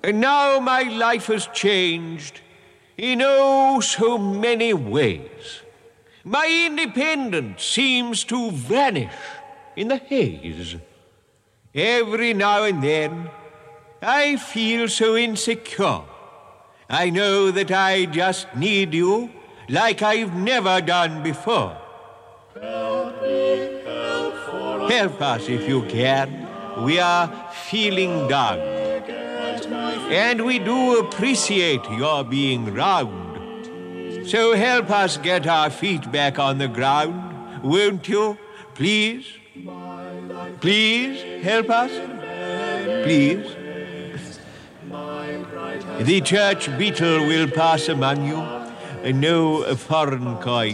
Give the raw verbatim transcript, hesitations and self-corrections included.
And now my life has changed in oh so many ways. My independence seems to vanish in the haze. Every now and then I feel so insecure. I know that I just need you like I've never done before. Help me, help for us. Help us if you can. We are feeling down. And we do appreciate your being round. So help us get our feet back on the ground, won't you? Please? Please help us? Please? The church beetle will pass among you, and no foreign coin.